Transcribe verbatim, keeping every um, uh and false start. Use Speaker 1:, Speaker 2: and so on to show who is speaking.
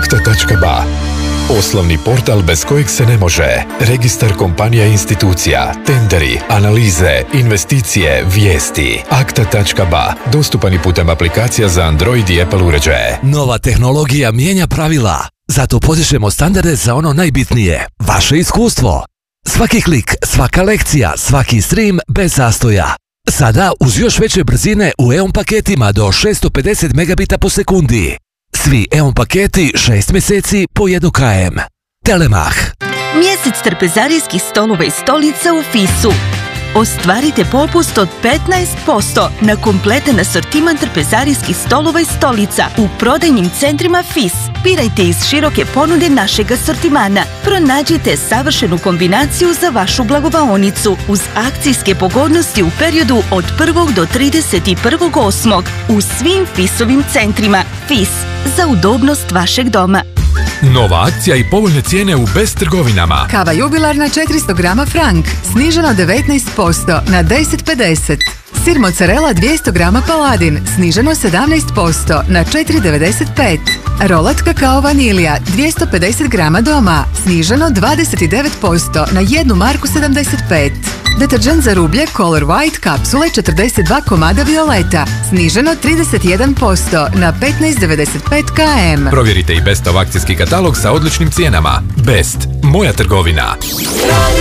Speaker 1: Akta tačka ba. Oslovni portal bez kojeg se ne može. Registar kompanija i institucija, tenderi, analize, investicije, vijesti. Akta tačka ba. Dostupan i putem aplikacija za Android i Apple uređaje.
Speaker 2: Nova tehnologija mijenja pravila. Zato podižemo standarde za ono najbitnije. Vaše iskustvo. Svaki klik, svaka lekcija, svaki stream bez zastoja. Sada uz još veće brzine u E O N paketima do šesto pedeset megabita po sekundi. Svi E O N paketi šest mjeseci po jedan kilometar. Telemach.
Speaker 3: Mjesec trpezarijskih stolova i stolica u Fisu. Ostvarite popust od petnaest posto na kompletan asortiman trpezarijskih stolova i stolica u prodajnim centrima Fis. Birajte iz široke ponude našeg asortimana. Pronađite savršenu kombinaciju za vašu blagovaonicu uz akcijske pogodnosti u periodu od prvog do trideset prvog osmog u svim Fisovim centrima. Fis, za udobnost vašeg doma.
Speaker 1: Nova akcija i povoljne cijene u Best trgovinama.
Speaker 4: Kava jubilarna četiristo grama Frank, sniženo devetnaest posto na deset pedeset. Sir mozzarella dvjesto grama Paladin, sniženo sedamnaest posto na četiri devedeset pet. Rolat kakao vanilija dvjesto pedeset grama doma, sniženo dvadeset devet posto na jednu marku sedamdeset pet. Deterđent za rublje Color White kapsule četrdeset dva komada violeta, sniženo trideset jedan posto na petnaest devedeset pet km.
Speaker 1: Provjerite i Bestov akcijski katalog sa odličnim cijenama. Best, moja trgovina.